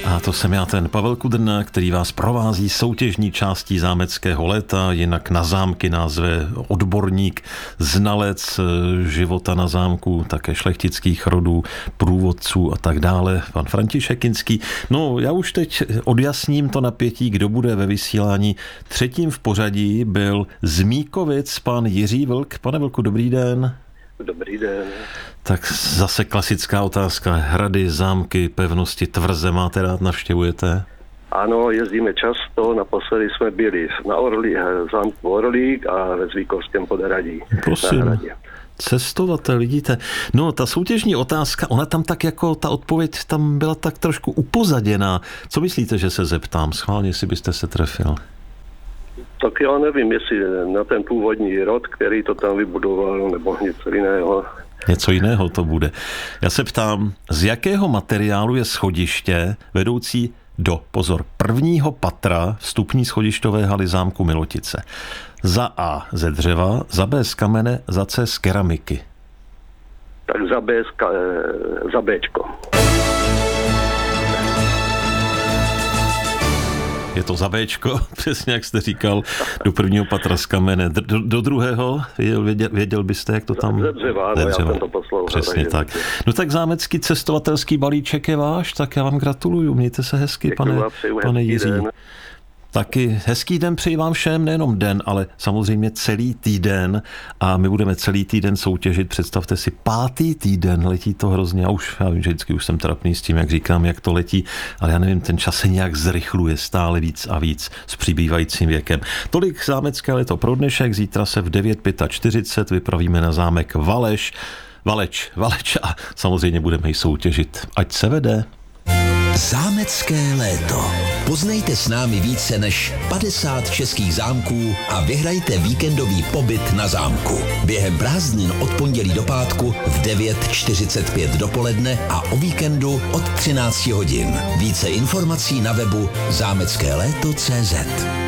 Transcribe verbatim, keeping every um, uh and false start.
A to jsem já, ten Pavel Kudrna, který vás provází soutěžní částí zámeckého léta, jinak na zámky názve odborník, znalec života na zámku, také šlechtických rodů, průvodců a tak dále, pan František Kinský. No, já už teď odjasním to napětí, kdo bude ve vysílání. Třetím v pořadí byl z Míkovic pan Jiří Vlk. Pane Vlku, dobrý den. Dobrý den. Tak zase klasická otázka. Hrady, zámky, pevnosti, tvrze máte rád, navštěvujete? Ano, jezdíme často. Naposledy jsme byli na Orlí, zámku Orlík a ve Zvíkovském podhradí. Prosím. Cestovatel, vidíte. No, ta soutěžní otázka, ona tam tak jako, ta odpověď tam byla tak trošku upozaděná. Co myslíte, že se zeptám? Schválně, jestli byste se trefil. Tak já nevím, jestli na ten původní rod, který to tam vybudoval, nebo něco jiného. Něco jiného to bude. Já se ptám, z jakého materiálu je schodiště vedoucí do, pozor, prvního patra vstupní schodišťové haly zámku Milotice? Za A ze dřeva, za B z kamene, za C z keramiky. Tak za B, za Bčko. Je to za Bčko, přesně jak jste říkal, do prvního patra z kamene. Do, do druhého, věděl, věděl byste, jak to tam... Ze dřeva, no, já jsem to poslouchal. Přesně tak. No tak zámecký cestovatelský balíček je váš, tak já vám gratuluju. Mějte se hezky, pane, pane Jiří. Den. Taky hezký den přeji vám všem, nejenom den, ale samozřejmě celý týden a my budeme celý týden soutěžit. Představte si, pátý týden, letí to hrozně. Já už, já vím, že vždycky už jsem trapný s tím, jak říkám, jak to letí, ale já nevím, ten čas se nějak zrychluje stále víc a víc s přibývajícím věkem. Tolik zámecké léto pro dnešek, zítra se v devět čtyřicet pět vypravíme na zámek Valeš, Valeč, Valeč a samozřejmě budeme ji soutěžit. Ať se vede. Zámecké léto. Poznejte s námi více než padesát českých zámků a vyhrajte víkendový pobyt na zámku. Během prázdnin od pondělí do pátku v devět čtyřicet pět dopoledne a o víkendu od třináct hodin. Více informací na webu zámecké léto tečka cé zet.